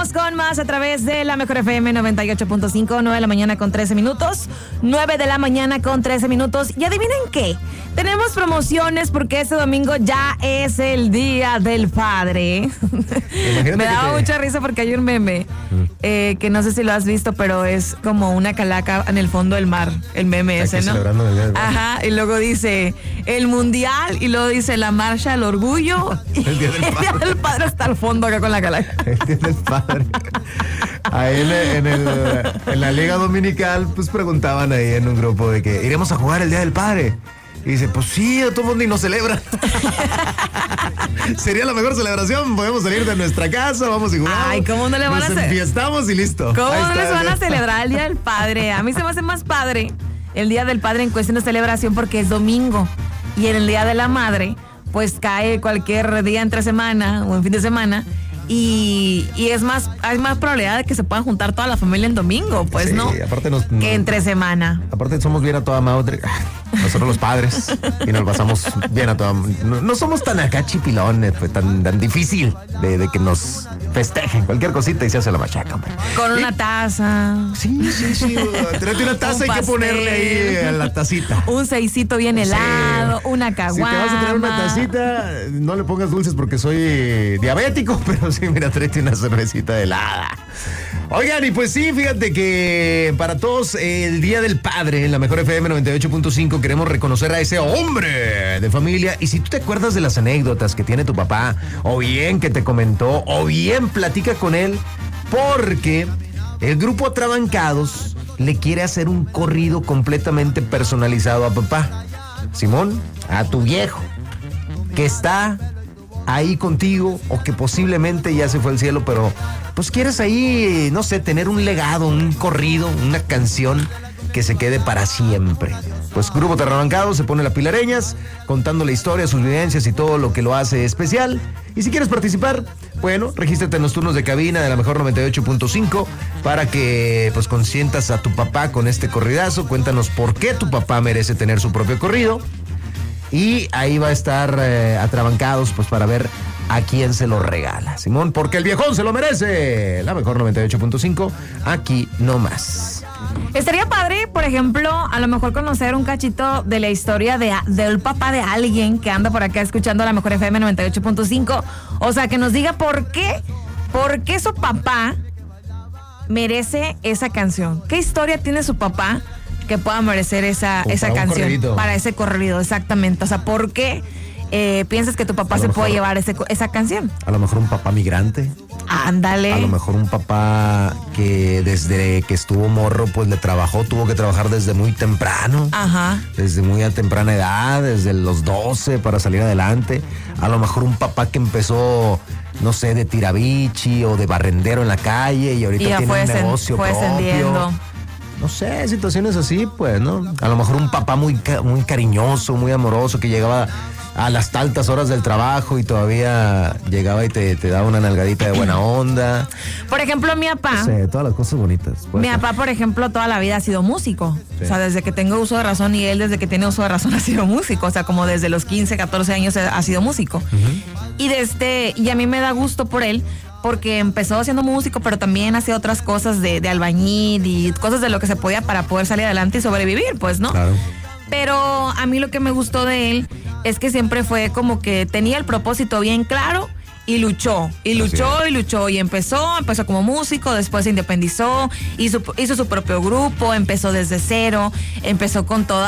Continuamos con más a través de la Mejor FM 98.5, 9 de la mañana con 13 minutos. 9 de la mañana con 13 minutos. Y adivinen qué, tenemos promociones porque este domingo ya es el Día del Padre. Me daba mucha risa porque hay un meme que no sé si lo has visto, pero es como una calaca en el fondo del mar, el meme ese, ¿no? Ajá, y luego dice el mundial y luego dice la marcha al orgullo y el Día del Padre está al fondo acá con la calaca. El Día del Padre. Ahí en la Liga Dominical, pues preguntaban ahí en un grupo de que iremos a jugar el Día del Padre. Y dice, pues sí, todo el mundo y no celebra. Sería la mejor celebración. Podemos salir de nuestra casa, vamos y jugamos. Ay, ¿cómo no le van a hacer? Enfiestamos y listo. ¿Cómo no les van a celebrar el Día del Padre? A mí se me hace más padre el Día del Padre en cuestión de celebración porque es domingo. Y en el Día de la Madre, pues cae cualquier día entre semana o en fin de semana. Y hay más probabilidad de que se puedan juntar toda la familia en domingo, pues, sí, ¿no? Aparte que entre semana. Aparte somos bien a toda madre, nosotros los padres, y nos pasamos bien a toda. No somos tan acá chipilones, pues, tan difícil de que nos festejen cualquier cosita y se hace la machaca, hombre. Con una taza. Sí. Tráete una taza, hay que ponerle ahí a la tacita. Un seisito bien helado, una caguama. Si te vas a traer una tacita, no le pongas dulces porque soy diabético, pero sí, mira, tráete una cervecita helada. Oigan, y pues sí, fíjate que para todos el Día del Padre en la Mejor FM 98.5 queremos reconocer a ese hombre de familia. Y si tú te acuerdas de las anécdotas que tiene tu papá, o bien que te comentó, o bien platica con él, porque el grupo Atrabancados le quiere hacer un corrido completamente personalizado a papá. Simón, a tu viejo, que está ahí contigo o que posiblemente ya se fue al cielo, pero pues quieres ahí, no sé, tener un legado, un corrido, una canción que se quede para siempre. Pues Grupo Atrabancados se pone las pilareñas contando la historia, sus vivencias y todo lo que lo hace especial. Y si quieres participar, bueno, regístrate en los turnos de cabina de la Mejor 98.5 para que pues consientas a tu papá con este corridazo. Cuéntanos por qué tu papá merece tener su propio corrido. Y ahí va a estar Atrabancados, pues para ver a quién se lo regala, Simón, porque el viejón se lo merece. La Mejor 98.5, aquí nomás. Estaría padre, por ejemplo, a lo mejor conocer un cachito de la historia del papá de alguien que anda por acá escuchando la Mejor FM 98.5. O sea, que nos diga por qué su papá merece esa canción. ¿Qué historia tiene su papá que pueda merecer esa canción? Corridito. Para ese corrido, exactamente. O sea, ¿por qué piensas que tu papá se puede llevar esa canción? A lo mejor un papá migrante. Ándale. A lo mejor un papá que desde que estuvo morro, pues tuvo que trabajar desde muy temprano. Ajá. Desde muy a temprana edad, desde los 12 para salir adelante. A lo mejor un papá que empezó, no sé, de tirabichi o de barrendero en la calle y ahorita tiene un negocio propio. Ascendiendo. No sé, situaciones así, pues, ¿no? A lo mejor un papá muy cariñoso, muy amoroso, que llegaba a las altas horas del trabajo y todavía llegaba y te daba una nalgadita de buena onda. Por ejemplo, mi papá. No sé, todas las cosas bonitas. Mi papá, por ejemplo, toda la vida ha sido músico. Sí. O sea, desde que tengo uso de razón y él desde que tiene uso de razón ha sido músico. O sea, como desde los 15, 14 años ha sido músico. Uh-huh. Y a mí me da gusto por él, porque empezó siendo músico, pero también hacía otras cosas de albañil y cosas de lo que se podía para poder salir adelante y sobrevivir, pues, ¿no? Claro. Pero a mí lo que me gustó de él es que siempre fue como que tenía el propósito bien claro y luchó y empezó como músico, después se independizó, hizo su propio grupo, empezó desde cero, empezó con todo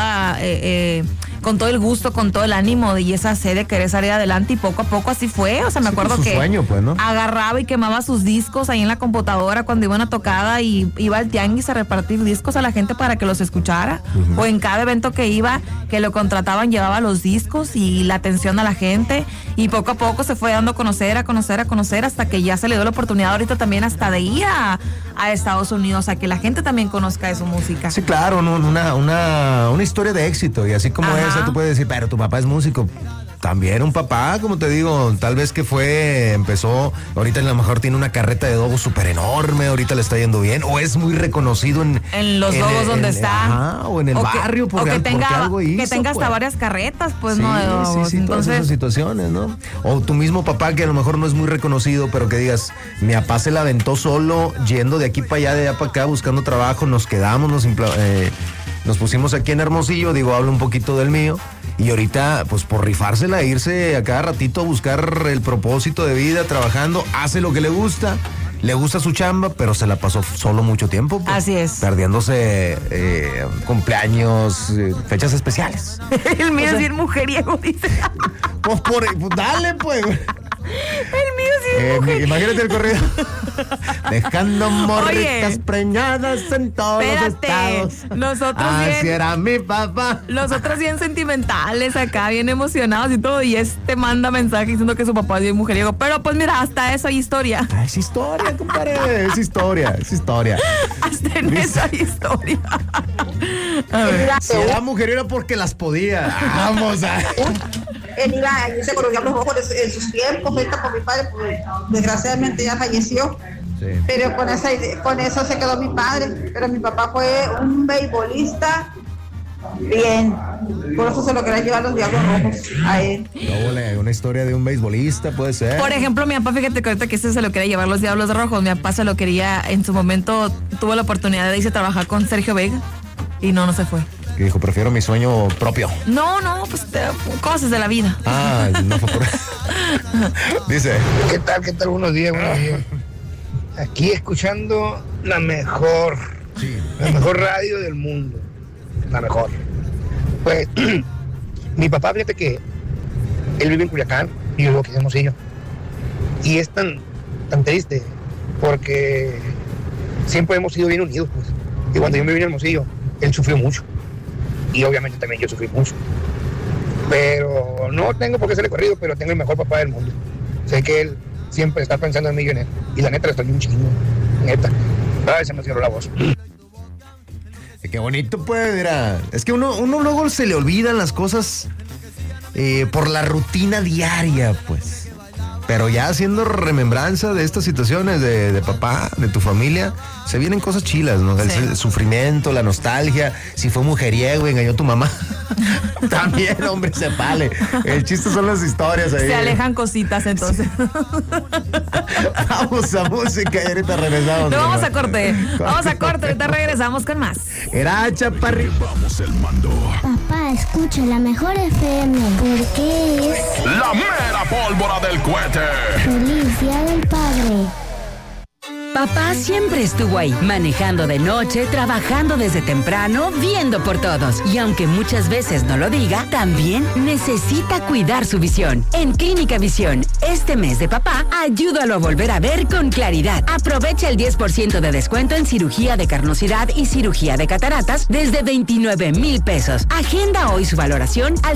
el gusto, con todo el ánimo y esa sed de querer salir adelante y poco a poco así fue. O sea, me acuerdo que sueño, pues, ¿no? Agarraba y quemaba sus discos ahí en la computadora cuando iba a una tocada y iba al tianguis a repartir discos a la gente para que los escuchara. Uh-huh. O en cada evento que iba, que lo contrataban, llevaba los discos y la atención a la gente y poco a poco se fue dando a conocer hasta que ya se le dio la oportunidad ahorita también hasta de ir a Estados Unidos, a que la gente también conozca de su música. Sí, claro, una historia de éxito y así como esa tú puedes decir, pero tu papá es músico. también un papá, como te digo, tal vez que empezó, ahorita a lo mejor tiene una carreta de dogos súper enorme, ahorita le está yendo bien, o es muy reconocido en los dogos donde está. Ajá, o en el barrio, porque algo hizo, que tenga hasta varias carretas, pues, sí, ¿no? De dogos. Sí, entonces, todas esas situaciones, ¿no? O tu mismo papá, que a lo mejor no es muy reconocido, pero que digas, mi papá se la aventó solo, yendo de aquí para allá, de allá para acá, buscando trabajo, nos quedamos, nos pusimos aquí en Hermosillo, digo, hablo un poquito del mío. Y ahorita, pues por rifársela, irse a cada ratito a buscar el propósito de vida, trabajando, hace lo que le gusta su chamba, pero se la pasó solo mucho tiempo. Pues, así es. Perdiéndose cumpleaños, fechas especiales. El mío es bien mujeriego, dice. Pues dale, pues. El mío sí es mujeriego. Imagínate el corrido. Dejando morritas preñadas en todos los estados. Nosotros así era mi papá. Los otros bien sentimentales acá, bien emocionados y todo. Y manda mensaje diciendo que su papá es bien mujeriego. Pero pues mira, hasta eso hay historia. Es historia, compadre. Es historia. Hasta en eso hay historia. A ver. Si era mujeriego era porque las podía. Vamos a... Él iba a irse con los Diablos Rojos en sus tiempos, por mi padre, pues, desgraciadamente ya falleció. Sí. Pero con eso se quedó mi padre. Pero mi papá fue un beisbolista bien. Por eso se lo quería llevar los Diablos Rojos a él. Una historia de un beisbolista puede ser. Por ejemplo, mi papá, fíjate que ahorita que se lo quería llevar los Diablos Rojos, mi papá se lo quería, en su momento tuvo la oportunidad de irse a trabajar con Sergio Vega y no se fue. Que dijo, prefiero mi sueño propio. No, pues cosas de la vida. No fue por... Dice. ¿Qué tal? Buenos días. Aquí escuchando la mejor radio del mundo. La mejor. Pues, mi papá, fíjate que él vive en Culiacán y yo vivo aquí en Hermosillo. Y es tan triste porque siempre hemos sido bien unidos, pues. Y cuando yo me vine a Hermosillo, él sufrió mucho. Y obviamente también yo sufrí mucho. Pero no tengo por qué serle corrido, pero tengo el mejor papá del mundo. Sé que él siempre está pensando en mí y en él. Y la neta le estoy un chingo. Neta. Ay, se me cierró la voz. Qué bonito, pues, mira. Es que uno luego se le olvidan las cosas por la rutina diaria, pues. Pero ya haciendo remembranza de estas situaciones de papá, de tu familia, se vienen cosas chilas, ¿no? Sí. El sufrimiento, la nostalgia, si fue mujeriego, engañó a tu mamá. También, hombre, se vale. El chiste son las historias ahí. Se alejan cositas, entonces. Vamos a música y ahorita regresamos. No, vamos a corte, ahorita regresamos con más. Era chaparrito. Vamos el mando. Papá, escucha la mejor FM, porque es... La mera pólvora del cohete. ¡Feliz Día del Padre! Papá siempre estuvo ahí, manejando de noche, trabajando desde temprano, viendo por todos. Y aunque muchas veces no lo diga, también necesita cuidar su visión. En Clínica Visión, este mes de papá, ayúdalo a volver a ver con claridad. Aprovecha el 10% de descuento en cirugía de carnosidad y cirugía de cataratas desde 29,000 pesos. Agenda hoy su valoración al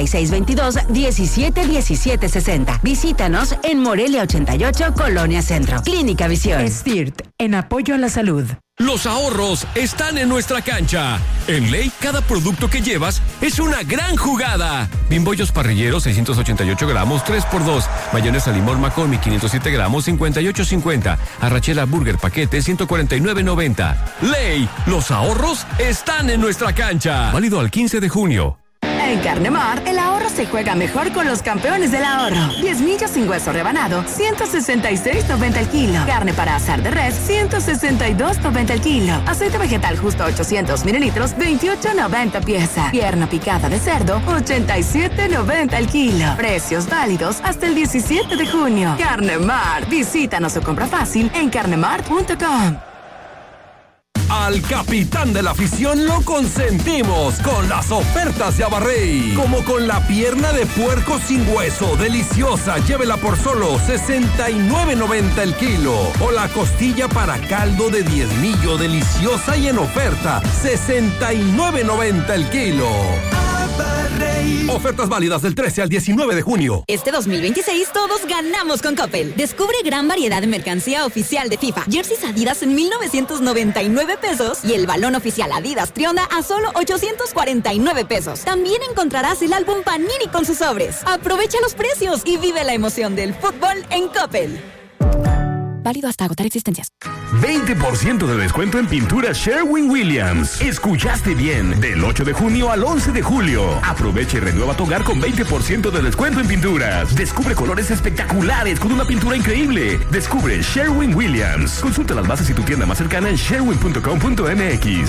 6622-171760. Visítanos en Morelia 88, Colonia Centro. Clínica Visión. STIRT, en apoyo a la salud. Los ahorros están en nuestra cancha. En Ley, cada producto que llevas es una gran jugada. Bimbollos parrilleros, 688 gramos, 3x2. Mayonesa limón McCormick, 507 gramos, 58.50. Arrachera Burger paquete, 149.90. Ley, los ahorros están en nuestra cancha. Válido al 15 de junio. En Carnemar, el ahorro se juega mejor con los campeones del ahorro. 10 millos sin hueso rebanado, 166.90 el kilo. Carne para asar de res, 162.90 el kilo. Aceite vegetal justo 800 mililitros, 28.90 pieza. Pierna picada de cerdo, 87.90 el kilo. Precios válidos hasta el 17 de junio. Carnemar, visítanos o compra fácil en carnemar.com. Al capitán de la afición lo consentimos con las ofertas de Abarrey. Como con la pierna de puerco sin hueso, deliciosa, llévela por solo 69.90 el kilo. O la costilla para caldo de 10 millo, deliciosa y en oferta, 69.90 el kilo. Abarrey. Ofertas válidas del 13 al 19 de junio. Este 2026 todos ganamos con Coppel. Descubre gran variedad de mercancía oficial de FIFA. Jerseys Adidas en 1,999 pesos y el balón oficial Adidas Trionda a solo 849 pesos. También encontrarás el álbum Panini con sus sobres. Aprovecha los precios y vive la emoción del fútbol en Coppel. Válido hasta agotar existencias. 20% de descuento en pintura Sherwin-Williams. Escuchaste bien. Del 8 de junio al 11 de julio. Aprovecha y renueva tu hogar con 20% de descuento en pinturas. Descubre colores espectaculares con una pintura increíble. Descubre Sherwin-Williams. Consulta las bases y tu tienda más cercana en sherwin.com.mx.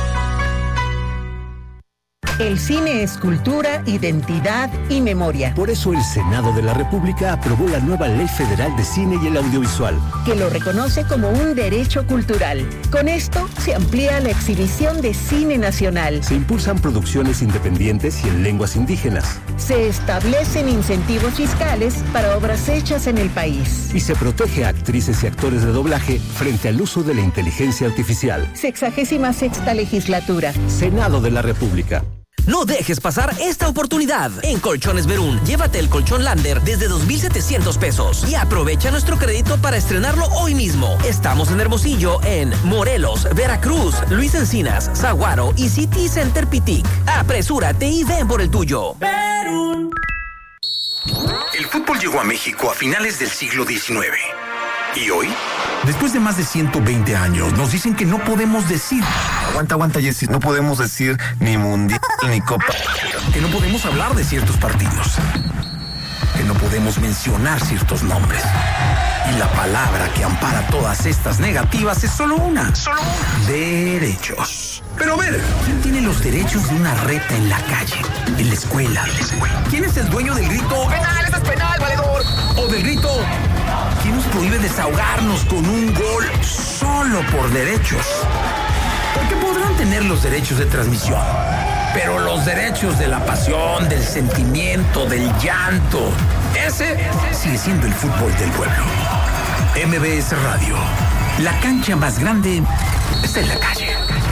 El cine es cultura, identidad y memoria. Por eso el Senado de la República aprobó la nueva Ley Federal de Cine y el Audiovisual, que lo reconoce como un derecho cultural. Con esto se amplía la exhibición de cine nacional. Se impulsan producciones independientes y en lenguas indígenas. Se establecen incentivos fiscales para obras hechas en el país. Y se protege a actrices y actores de doblaje frente al uso de la inteligencia artificial. 66ª legislatura. Senado de la República. No dejes pasar esta oportunidad. En Colchones Verún, llévate el colchón Lander desde 2,700 pesos y aprovecha nuestro crédito para estrenarlo hoy mismo. Estamos en Hermosillo, en Morelos, Veracruz, Luis Encinas, Zaguaro y City Center Pitic. Apresúrate y ven por el tuyo. Verún. El fútbol llegó a México a finales del siglo XIX. ¿Y hoy? Después de más de 120 años, nos dicen que no podemos decir... Aguanta, Jessy. No podemos decir ni mundial ni copa. Que no podemos hablar de ciertos partidos. Que no podemos mencionar ciertos nombres. Y la palabra que ampara todas estas negativas es solo una. Derechos. Pero a ver, ¿quién tiene los derechos de una reta en la calle? En la escuela. ¿Quién es el dueño del grito? ¡Penal, eso es penal, valedor! O del grito... ¿Quién nos prohíbe desahogarnos con un gol solo por derechos? Porque podrán tener los derechos de transmisión, pero los derechos de la pasión, del sentimiento, del llanto, ese sigue siendo el fútbol del pueblo. MBS Radio, la cancha más grande está en la calle.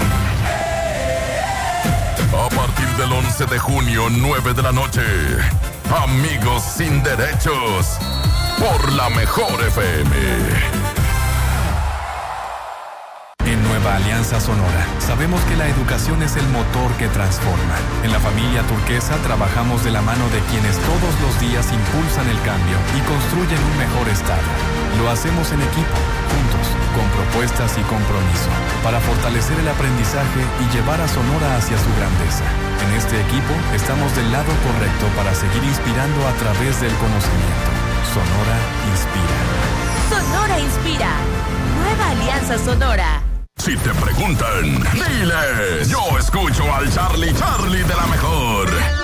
A partir del 11 de junio, 9 de la noche, Amigos sin Derechos, por la Mejor FM. En Nueva Alianza Sonora, sabemos que la educación es el motor que transforma. En la familia Turquesa trabajamos de la mano de quienes todos los días impulsan el cambio y construyen un mejor estado. Lo hacemos en equipo, juntos, con propuestas y compromiso, para fortalecer el aprendizaje y llevar a Sonora hacia su grandeza. En este equipo estamos del lado correcto para seguir inspirando a través del conocimiento. Sonora inspira. Sonora inspira. Nueva Alianza Sonora. Si te preguntan, diles, yo escucho al Charlie de la Mejor.